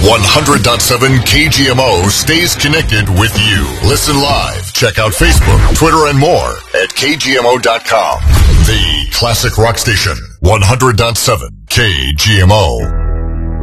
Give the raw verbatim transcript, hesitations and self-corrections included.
one hundred point seven K G M O stays connected with you. Listen live. Check out Facebook, Twitter, and more at K G M O dot com. The classic rock station, one hundred point seven K G M O.